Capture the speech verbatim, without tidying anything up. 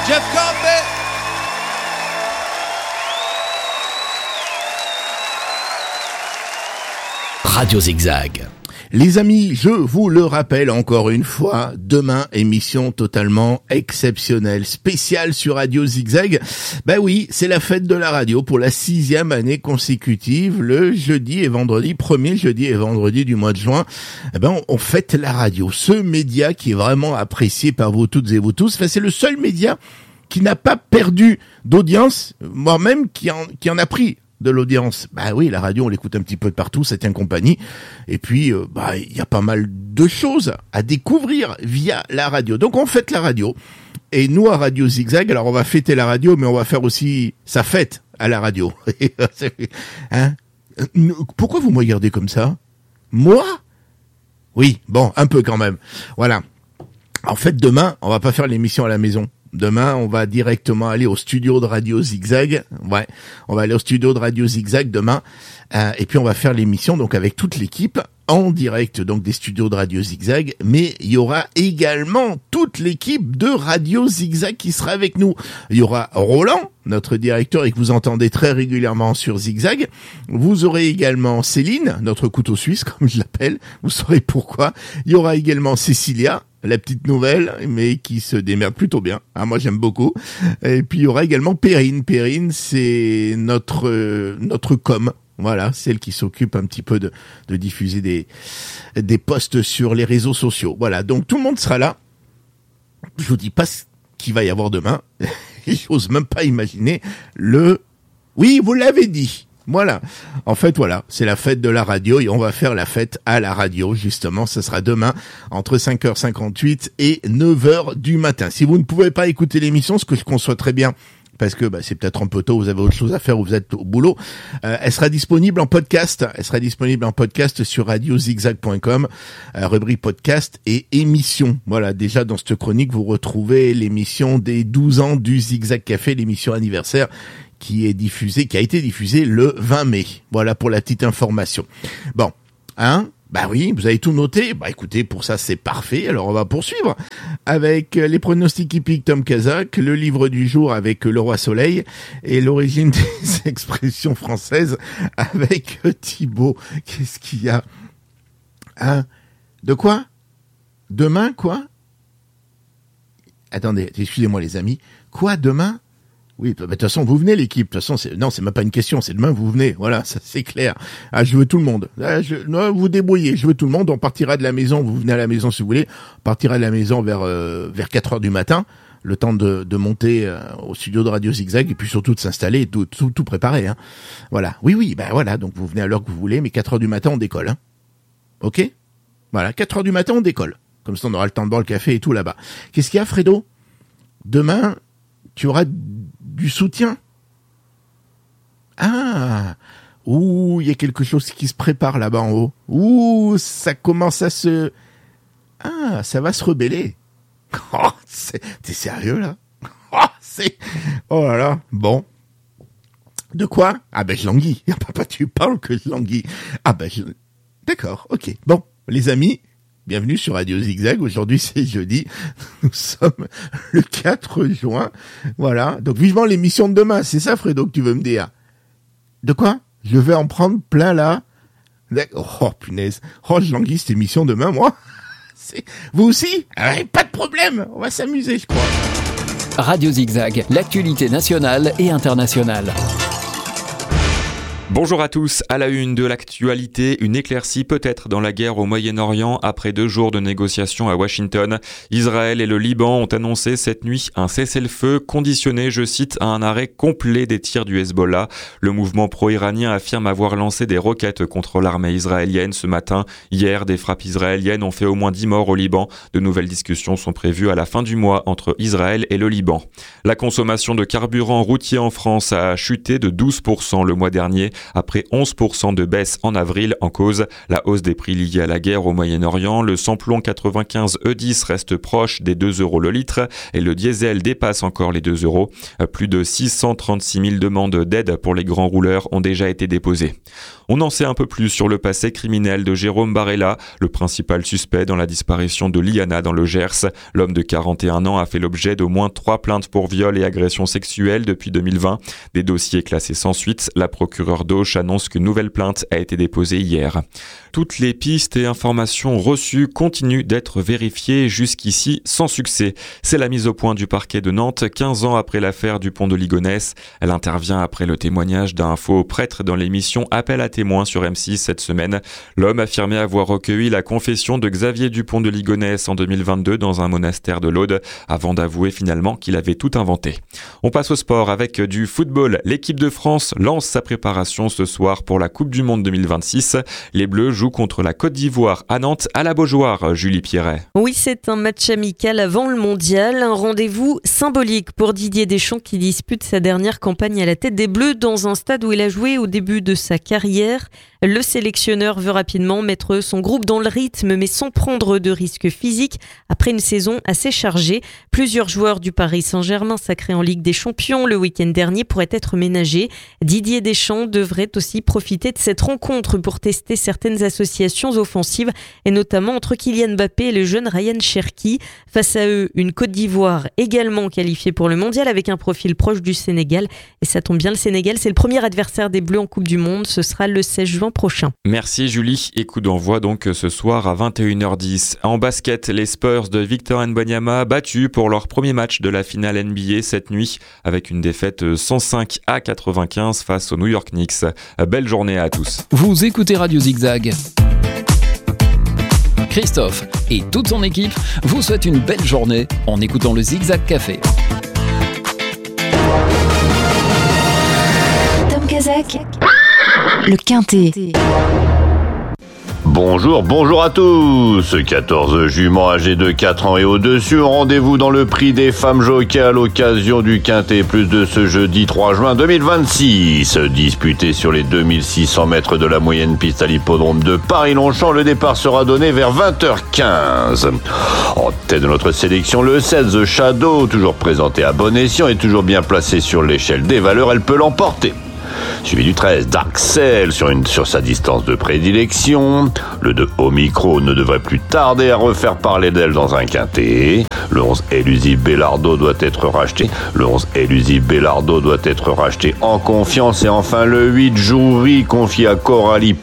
Jeff Corbett. Radio Zigzag. Les amis, je vous le rappelle encore une fois, demain, émission totalement exceptionnelle, spéciale sur Radio Zigzag. Bah oui, c'est la fête de la radio pour la sixième année consécutive, le jeudi et vendredi, premier jeudi et vendredi du mois de juin. Eh ben, on, on fête la radio, ce média qui est vraiment apprécié par vous toutes et vous tous. Enfin, c'est le seul média qui n'a pas perdu d'audience, voire même qui en, qui en a pris de l'audience. Bah oui, la radio, on l'écoute un petit peu de partout, ça tient compagnie. Et puis, euh, bah, il y a pas mal de choses à découvrir via la radio. Donc, on fête la radio. Et nous, à Radio Zigzag, alors on va fêter la radio, mais on va faire aussi sa fête à la radio. Hein? Pourquoi vous me regardez comme ça? Moi? Oui, bon, un peu quand même. Voilà. En fait, demain, on va pas faire l'émission à la maison. Demain, on va directement aller au studio de Radio Zigzag. Ouais, on va aller au studio de Radio Zigzag demain. Euh, et puis, on va faire l'émission donc avec toute l'équipe en direct donc des studios de Radio Zigzag. Mais il y aura également toute l'équipe de Radio Zigzag qui sera avec nous. Il y aura Roland, notre directeur et que vous entendez très régulièrement sur Zigzag. Vous aurez également Céline, notre couteau suisse, comme je l'appelle. Vous saurez pourquoi. Il y aura également Cécilia, la petite nouvelle, mais qui se démerde plutôt bien. Ah, moi, j'aime beaucoup. Et puis, il y aura également Perrine. Perrine, c'est notre euh, notre com. Voilà, celle qui s'occupe un petit peu de, de diffuser des des posts sur les réseaux sociaux. Voilà, donc tout le monde sera là. Je vous dis pas ce qu'il va y avoir demain. J'ose même pas imaginer le... Oui, vous l'avez dit. Voilà. En fait, voilà, c'est la fête de la radio et on va faire la fête à la radio, justement. Ce sera demain entre cinq heures cinquante-huit et neuf heures du matin. Si vous ne pouvez pas écouter l'émission, ce que je conçois très bien, parce que bah, c'est peut-être un peu tôt, vous avez autre chose à faire ou vous êtes au boulot, euh, elle sera disponible en podcast. Elle sera disponible en podcast sur radio zigzag point com, euh, rubrique podcast et émission. Voilà, déjà dans cette chronique, vous retrouvez l'émission des douze ans du Zigzag Café, l'émission anniversaire qui est diffusée, qui a été diffusée le vingt mai. Voilà pour la petite information. Bon, hein? Bah oui, vous avez tout noté. Bah écoutez, pour ça c'est parfait. Alors on va poursuivre avec les pronostics hippiques Tom Kazak, le livre du jour avec le roi Soleil et l'origine des expressions françaises avec Thibaut. Qu'est-ce qu'il y a? Hein? De quoi? Demain quoi? Attendez, excusez-moi les amis. Quoi demain? Oui, de toute façon, vous venez l'équipe. De toute façon, c'est, non, c'est même pas une question. C'est demain, vous venez. Voilà, ça c'est clair. Ah, je veux tout le monde. Ah, je, non, vous débrouillez. Je veux tout le monde. On partira de la maison. Vous venez à la maison si vous voulez. On partira de la maison vers euh, vers quatre heures du matin. Le temps de, de monter euh, au studio de Radio Zigzag et puis surtout de s'installer et tout, tout, tout préparer. Hein. Voilà. Oui, oui. Ben voilà. Donc vous venez à l'heure que vous voulez, mais quatre heures du matin, on décolle. Hein. Ok. Voilà. quatre heures du matin, on décolle. Comme ça, on aura le temps de boire le café et tout là-bas. Qu'est-ce qu'il y a, Fredo? Demain, tu auras du soutien. Ah, ouh, il y a quelque chose qui se prépare là-bas en haut. Ouh, ça commence à se... Ah, ça va se rebeller. Oh, c'est... T'es sérieux là? Oh, c'est... Oh là là, bon. De quoi? Ah ben je languis. Papa, tu parles que je languis. Ah ben je... D'accord, ok. Bon, les amis... Bienvenue sur Radio Zigzag. Aujourd'hui, c'est jeudi. Nous sommes le quatre juin. Voilà. Donc, vivement l'émission de demain. C'est ça, Fredo, que tu veux me dire? De quoi? Je vais en prendre plein là. Oh, punaise. Oh, je languis cette émission demain, moi. C'est... Vous aussi? Ah, pas de problème. On va s'amuser, je crois. Radio Zigzag, l'actualité nationale et internationale. Bonjour à tous, à la une de l'actualité, une éclaircie peut-être dans la guerre au Moyen-Orient après deux jours de négociations à Washington. Israël et le Liban ont annoncé cette nuit un cessez-le-feu conditionné, je cite, à un arrêt complet des tirs du Hezbollah. Le mouvement pro-iranien affirme avoir lancé des roquettes contre l'armée israélienne ce matin. Hier, des frappes israéliennes ont fait au moins dix morts au Liban. De nouvelles discussions sont prévues à la fin du mois entre Israël et le Liban. La consommation de carburant routier en France a chuté de douze pour cent le mois dernier. après onze pour cent de baisse en avril. En cause, la hausse des prix liés à la guerre au Moyen-Orient. Le samplon quatre-vingt-quinze E dix reste proche des deux euros le litre et le diesel dépasse encore les deux euros. Plus de six cent trente-six mille demandes d'aide pour les grands rouleurs ont déjà été déposées. On en sait un peu plus sur le passé criminel de Jérôme Barella, le principal suspect dans la disparition de Liana dans le Gers. L'homme de quarante et un ans a fait l'objet d'au moins trois plaintes pour viol et agression sexuelle depuis deux mille vingt. Des dossiers classés sans suite. La procureure d'Auch annonce qu'une nouvelle plainte a été déposée hier. Toutes les pistes et informations reçues continuent d'être vérifiées jusqu'ici sans succès. C'est la mise au point du parquet de Nantes, quinze ans après l'affaire du pont de Ligonnès. Elle intervient après le témoignage d'un faux prêtre dans l'émission Appel à témoins sur M six cette semaine. L'homme affirmait avoir recueilli la confession de Xavier Dupont de Ligonnès en deux mille vingt-deux dans un monastère de l'Aude, avant d'avouer finalement qu'il avait tout inventé. On passe au sport avec du football. L'équipe de France lance sa préparation ce soir pour la Coupe du Monde deux mille vingt-six. Les Bleus jouent contre la Côte d'Ivoire à Nantes, à la Beaujoire. Julie Pierret. Oui, c'est un match amical avant le mondial, un rendez-vous symbolique pour Didier Deschamps qui dispute sa dernière campagne à la tête des Bleus dans un stade où il a joué au début de sa carrière. Le sélectionneur veut rapidement mettre son groupe dans le rythme mais sans prendre de risques physiques après une saison assez chargée. Plusieurs joueurs du Paris Saint-Germain sacrés en Ligue des Champions le week-end dernier pourraient être ménagés. Didier Deschamps devrait aussi profiter de cette rencontre pour tester certaines associations offensives et notamment entre Kylian Mbappé et le jeune Ryan Cherki. Face à eux, une Côte d'Ivoire également qualifiée pour le mondial avec un profil proche du Sénégal. Et ça tombe bien, le Sénégal, c'est le premier adversaire des Bleus en Coupe du Monde. Ce sera le seize juin prochain. Merci Julie. Et coup d'envoi donc ce soir à vingt et une heures dix. En basket, les Spurs de Victor Wembanyama battus pour leur premier match de la finale N B A cette nuit avec une défaite cent cinq à quatre-vingt-quinze face aux New York Knicks. Belle journée à tous. Vous écoutez Radio Zigzag. Christophe et toute son équipe vous souhaitent une belle journée en écoutant le Zigzag Café. Tom Kazak, le Quintet. Bonjour, bonjour à tous. quatorze juments âgées de quatre ans et au-dessus ont rendez-vous dans le prix des femmes jockeys à l'occasion du Quintet Plus de ce jeudi trois juin deux mille vingt-six. Disputé sur les deux mille six cents mètres de la moyenne piste à l'hippodrome de Paris-Longchamp, le départ sera donné vers vingt heures quinze. En tête de notre sélection, le seize Shadow, toujours présenté à bon escient et toujours bien placé sur l'échelle des valeurs, elle peut l'emporter. Suivi du treize, Dark Cell sur, une, sur sa distance de prédilection. Le deux, Omicron, ne devrait plus tarder à refaire parler d'elle dans un quintet. Le onze, Elusive Bellardo doit être racheté. Le onze, Elusive Bellardo doit être racheté en confiance. Et enfin le huit, Joury, confié à Coralie